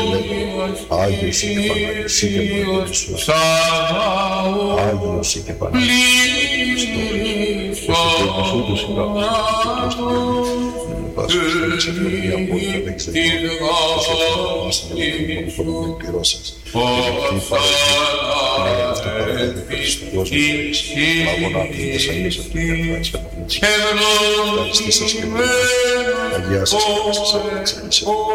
Άγιος και Παναγιωσή και Παναγιωσού. Άγιος και Παναγιωσού. Ως ο ούτως υπράξεις και πάσος θέλεις ευλογία απόλυτα δεν ξέρει. Ως ο Θεός να μην τον πληρώσας. Και αυτή αυτό παραδένει Χριστός ζωής. Αγώνα την Θεσσαλίας από την καρδιά της Παναγιώτης. Ευχαριστή σας και Αγία σας και σας